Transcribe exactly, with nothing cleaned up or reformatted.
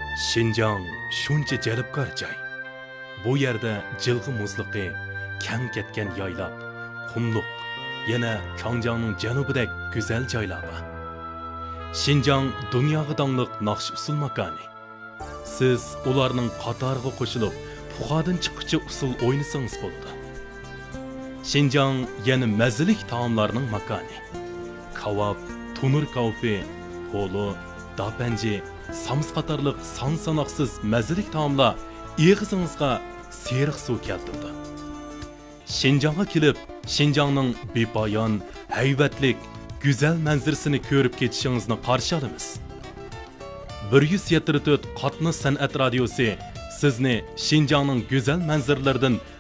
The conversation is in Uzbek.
Şinjan shuncha jalbkor joy. Bu yerda jilg'i muzliqi, kang ketgan yoyloq, qumliq, yana Kangjangning janubidek go'zal joylar bor. Şinjan dunyoga dongliq naqsh usul makoni. Siz ularning qatoriga qo'shilib, puxadan chiqquchi usul o'ynasangiz bo'ladi. Şinjan yana mazalik taomlarning makoni. Kavab, tunur kavfi, polo, dapanji, sams qatorliq son sanoqsiz mazalik taomlar ig'izingizga seriq suv keltirdi. Şinjanga kelib, Şinjanning bepoyon, haybatlik, go'zal manzarasini ko'rib ketishingizni qarshi olamiz. bir yuz yetmish to'rt qatnış san'at radiosi sizni Şinjanning go'zal manzaralaridan